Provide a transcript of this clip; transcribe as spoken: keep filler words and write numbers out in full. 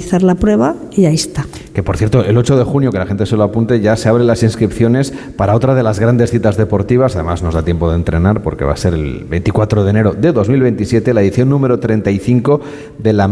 realizar la prueba y ahí está. Que por cierto, el ocho de junio, que la gente se lo apunte, ya se abren las inscripciones para otra de las grandes citas deportivas. Además nos da tiempo de entrenar porque va a ser el veinticuatro de enero de dos mil veintisiete, la edición número treinta y cinco de la